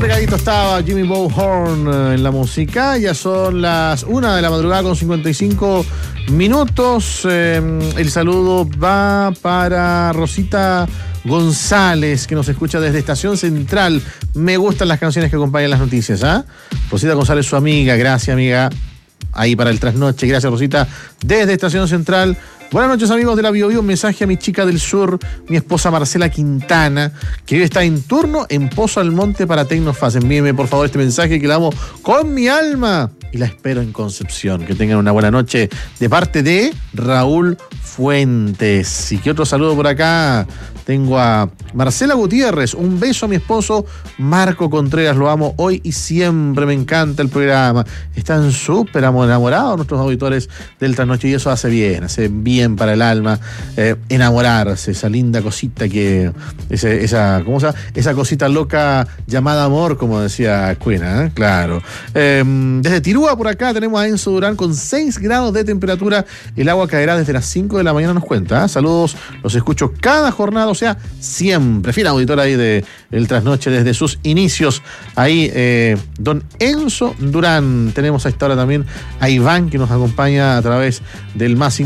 pegadito estaba Jimmy Bowhorn en la música. Ya son las 1 de la madrugada con 55 minutos. El saludo va para Rosita González, que nos escucha desde Estación Central. Me gustan las canciones que acompañan las noticias, ¿ah? Rosita González, su amiga. Gracias, amiga. Ahí para el trasnoche. Gracias, Rosita. Desde Estación Central. Buenas noches, amigos de la Bio Bio. Un mensaje a mi chica del sur, mi esposa Marcela Quintana, que hoy está en turno en Pozo Almonte para Tecnofast. Envíeme, por favor, este mensaje que la amo con mi alma y la espero en Concepción. Que tengan una buena noche de parte de Raúl Fuentes. ¿Y qué otro saludo por acá? Tengo a Marcela Gutiérrez. Un beso a mi esposo Marco Contreras. Lo amo hoy y siempre. Me encanta el programa. Están súper enamorados nuestros auditores del trasnoche y eso hace bien para el alma. Enamorarse, esa linda cosita que... ¿cómo se llama? Esa cosita loca llamada amor, como decía Cuena, ¿eh? Claro. Desde Tirúa por acá tenemos a Enzo Durán con 6 grados de temperatura. El agua caerá desde las 5 de la mañana, nos cuenta. Saludos, los escucho cada jornada, o sea, siempre. Fiel auditor ahí de El Trasnoche desde sus inicios. Ahí, don Enzo Durán. Tenemos a esta hora también a Iván, que nos acompaña a través del más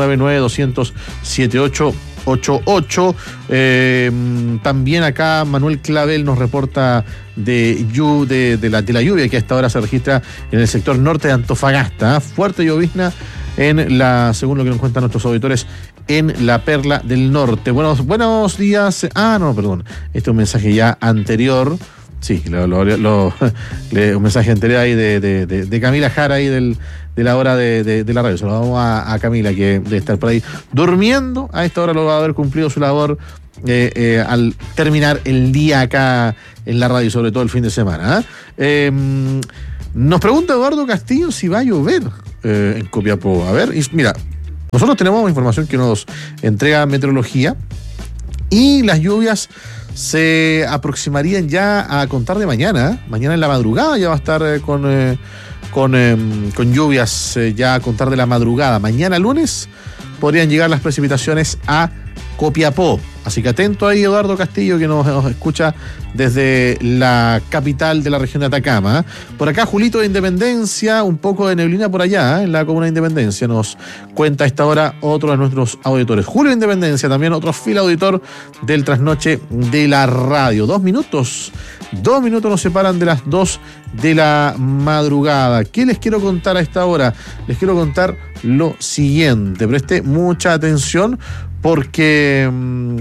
569-9200-7888. También acá Manuel Clavel nos reporta de la lluvia que a esta hora se registra en el sector norte de Antofagasta. Fuerte llovizna según lo que nos cuentan nuestros auditores, en la Perla del Norte. Buenos días. Perdón. Este es un mensaje ya anterior. Sí, un mensaje anterior ahí de Camila Jara ahí de la hora de la radio. Se lo damos a Camila, que debe estar por ahí durmiendo. A esta hora lo va a haber cumplido su labor al terminar el día acá en la radio, sobre todo el fin de semana. Nos pregunta Eduardo Castillo si va a llover en Copiapó. A ver, mira, nosotros tenemos información que nos entrega Meteorología y las lluvias se aproximarían ya a contar de mañana. Mañana en la madrugada ya va a estar con lluvias ya a contar de la madrugada. Mañana lunes podrían llegar las precipitaciones a Copiapó. Así que atento ahí, Eduardo Castillo, que nos escucha desde la capital de la región de Atacama. Por acá, Julito de Independencia, un poco de neblina por allá, en la comuna de Independencia, nos cuenta a esta hora otro de nuestros auditores. Julio de Independencia, también otro fiel auditor del Trasnoche de la radio. 2 minutos nos separan de las 2 de la madrugada. ¿Qué les quiero contar a esta hora? Les quiero contar lo siguiente. Preste mucha atención porque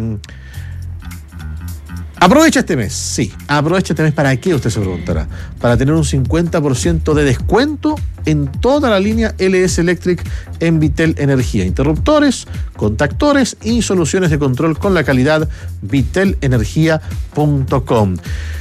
aprovecha este mes. Sí, aprovecha este mes. ¿Para qué? Usted se preguntará. Para tener un 50% de descuento en toda la línea LS Electric en Vitel Energía. Interruptores, contactores y soluciones de control con la calidad vitelenergia.com.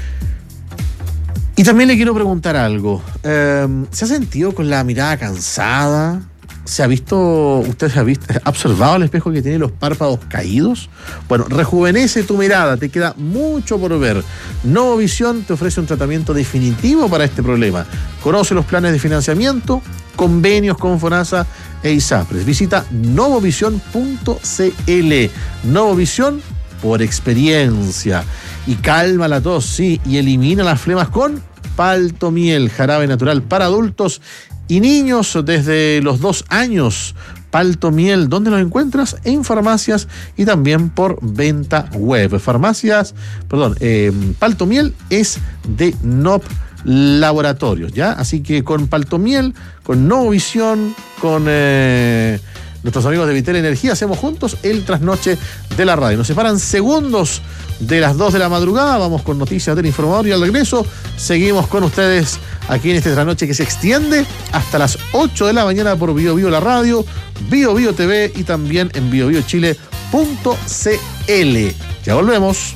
Y también le quiero preguntar algo. ¿Se ha sentido con la mirada cansada? ¿Usted ha observado el espejo que tiene los párpados caídos? Bueno, rejuvenece tu mirada, te queda mucho por ver. Novovisión te ofrece un tratamiento definitivo para este problema. Conoce los planes de financiamiento, convenios con FONASA e ISAPRES. Visita novovision.cl. Novovisión por experiencia. Y calma la tos, sí, y elimina las flemas con Paltomiel, jarabe natural para adultos y niños desde los 2 años. Paltomiel, ¿dónde lo encuentras? En farmacias y también por venta web. Paltomiel es de NOP Laboratorios, ¿ya? Así que con Paltomiel, con Novovisión, con nuestros amigos de Vitel Energía, hacemos juntos el trasnoche de la radio. Nos separan segundos de las 2 de la madrugada. Vamos con noticias del informador y al regreso seguimos con ustedes aquí en este trasnoche que se extiende hasta las 8 de la mañana por Bio Bio la radio, Bio Bio TV y también en biobiochile.cl. Ya volvemos.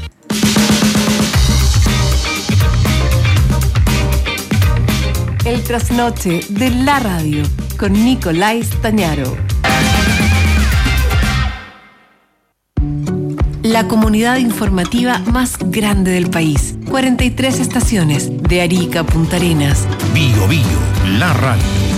El trasnoche de la radio con Nicolás Stañaro. La comunidad informativa más grande del país. 43 estaciones de Arica a Punta Arenas. Bio Bio, la radio.